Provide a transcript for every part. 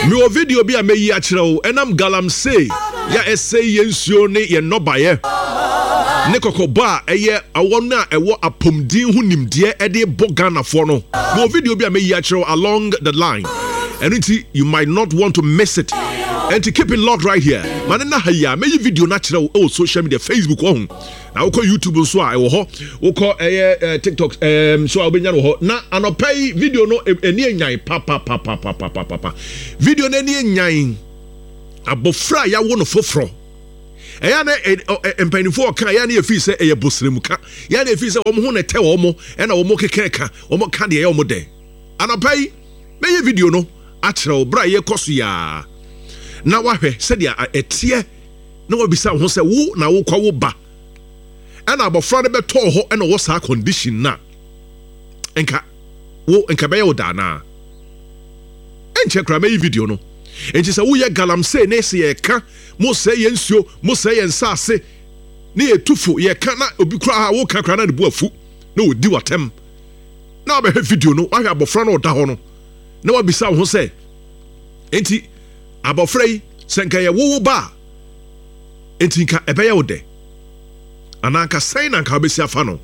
Me o video bi a meyi akyerɛw enam galamsey ya essay yensuo ne ye nobaye ne kokoba eye awo na ewo apomdin hu nimde ede bogana fo no. Me o video bi a meyi akyerɛw along the line. And you might not want to miss it. And to keep it locked right here. Man na haya me video na kyerɛw o social media Facebook ho. Na wo ko YouTube so a wo ho. Wo ko TikTok so a obenya wo ho. Na anopai video no eni enyan pa. Video na eni enyan abofra ya wo no foforo. Eya na empanifo ka ya na efi se eye bosremu ka. Ya na efi se wo ho na te wo mo e na wo mo kekeka. Wo mo ka de ye wo mo de. Anopai me video no akyerɛw bra ye koso ya. Na wahwɛ sɛdeɛ ɛteɛ na wabisa ho sɛ wo na wo kwa wo ba ɛna abɔfra no bɛtɔ hɔ ɛna wo saa condition na enka bɛyɛ wo da na ɛnkyɛ kra mɛyi video no ɛnkyɛ sɛ woyɛ galamsey ne sɛ yɛka mo sɛ yɛ nsuo mo sɛ yɛ nsase ne yɛ tufo yɛka na obi kura ha wo ka kra na ne bu afu na odi watem na wabɛhwɛ video no wahwɛ abɔfra no ɔda hɔ no na wabisa ho sɛ enti abofra yi senka ye wo ba enti nka ebeye wo de ananka sai na nka obesi afa no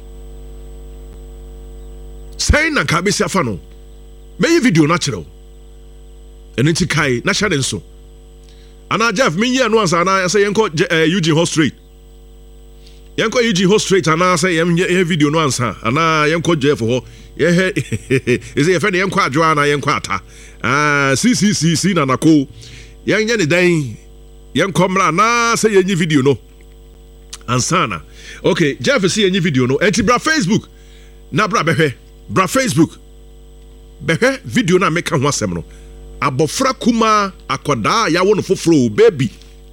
meyi video na kyerɛw enti kai na hyade nso ana Jeff menyi anu ansa na say yenko Eugene Hall Street ana say ye video no ansa ana yenko Jeff ho ye is ye fe yenko adwo ana yenko ata CCC na nako yenye ne dan yenko mra na say yenyi video no ansana okay Jeff say yenyi video no enti bra Facebook na bra behwe bra Facebook behwe video na meka ho asem no abofra kuma akoda ya wo no foforo baby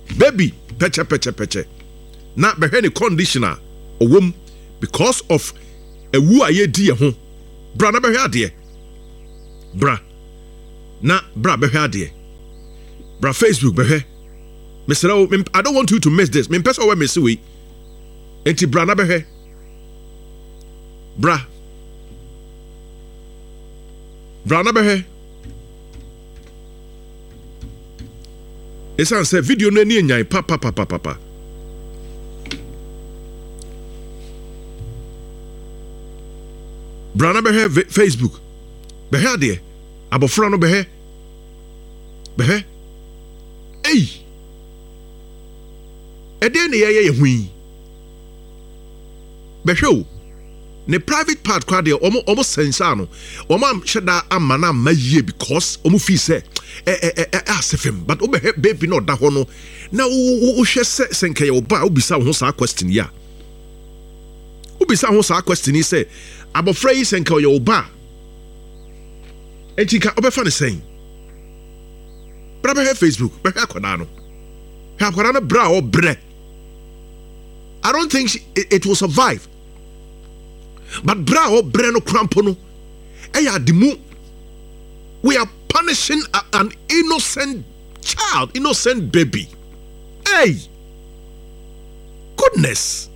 peche na behwe ne conditioner owom because of ewu aye di ho bra na behwe ade bra behwe ade bra Facebook behwe Mr. I don't want you to miss this. Me person we miss we enti bra na behwe bra na behwe esan say video no ani enyan pa bra na behwe Facebook behwe ade abofra no behwe ei ede ne ye hui behwe o ne private part kwa de omo sensa no omo sheda amana maye because omo fi say asefem but obehwe baby no da ho no na wo hwe senka ye oba obisa ho sa question ya obisa ho sa question ni say abofra yi senka ye oba etika obefa ne sen bra behwe Facebook behwe akoda no bra o bre I don't think it will survive. But bra o bre no crampo no eya demu we are punishing an innocent child, innocent baby. Hey, goodness.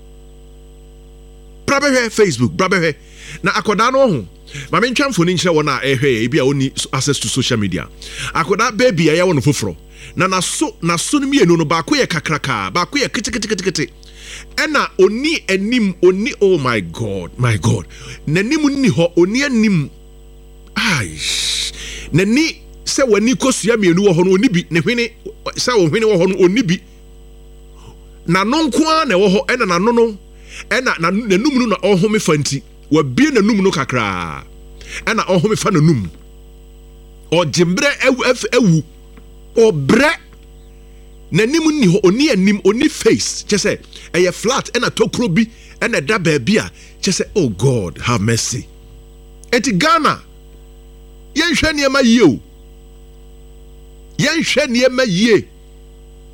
Brabehe Facebook, brabehe na akoda no ho. Ma me ntwa mfoni nkyere wona ehwe e bia oni access to social media. Akoda baby ya wona foforo. Na so no mienu no ba ko ye kakraka, ba ko ye kitikiti. Ena oni enim oni oh my god. Nanim ni ho oni anim. Ai. Nani se wani kosua mienu wo ho no oni bi ne hwene se wo hwene wo ho no oni bi. Na no nko a na wo ho ena na no no ena na nanum no na ohome fanti. Wa bie nanum no kakra. Ena ohome fa nanum. O jembre ewu. Obre nanim ni ho oni anim oni face chese eye flat ena tokro bi ena da baabi a chese oh God have mercy eti Ghana yenhwe niema yie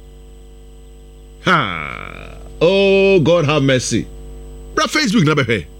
ha oh God have mercy bra Facebook na behwe